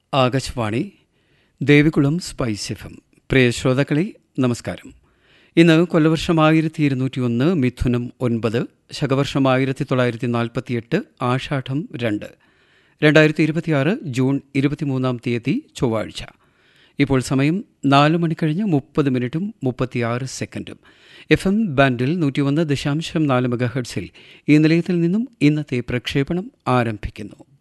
Akashvani Devikulam spice F M. പ്രിയ ശ്രോതാക്കളെ നമസ്കാരം. ഇന്ന് കൊല്ലവർഷം 1201 മിഥുനം 9, ശകവർഷം 1948 ആഷാഢം 2, 2026 ജൂൺ 23 ചൊവ്വാഴ്ച. ഇപ്പോൾ സമയം 4 മണി കഴിഞ്ഞ് 30:36. FM ബാൻഡിൽ 101.4 MHz ഈ നിലയത്തിൽ നിന്നും ഇന്നത്തെ പ്രക്ഷേപണം ആരംഭിക്കുന്നു.